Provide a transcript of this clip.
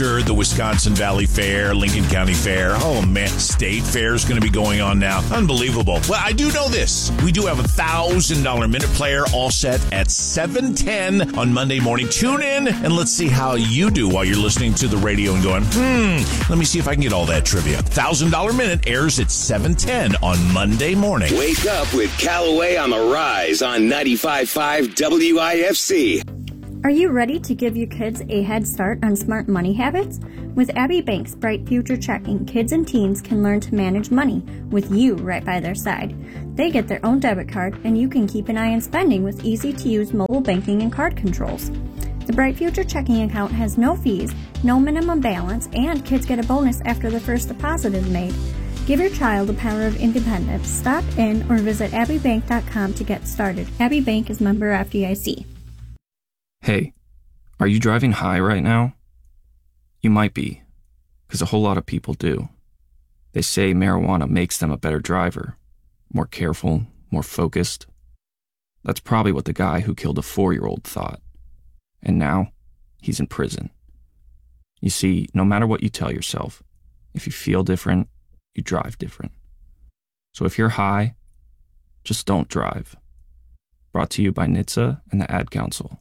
Sure, the Wisconsin Valley Fair, Lincoln County Fair. Oh man, State Fair is going to be going on now. Unbelievable. Well, I do know this. We do have a $1,000 minute player all set at 7:10 on Monday morning. Tune in and let's see how you do while you're listening to the radio and going, let me see if I can get all that trivia. $1,000 minute airs at 7:10 on Monday morning. Wake up with Callaway on the Rise on 95.5 WIFC. Are you ready to give your kids a head start on smart money habits? With Abbey Bank's Bright Future Checking, kids and teens can learn to manage money with you right by their side. They get their own debit card, and you can keep an eye on spending with easy-to-use mobile banking and card controls. The Bright Future Checking account has no fees, no minimum balance, and kids get a bonus after the first deposit is made. Give your child the power of independence. Stop in or visit abbeybank.com to get started. Abbey Bank is member FDIC. Hey, are you driving high right now? You might be, because a whole lot of people do. They say marijuana makes them a better driver, more careful, more focused. That's probably what the guy who killed a 4-year-old thought. And now, he's in prison. You see, no matter what you tell yourself, if you feel different, you drive different. So if you're high, just don't drive. Brought to you by NHTSA and the Ad Council.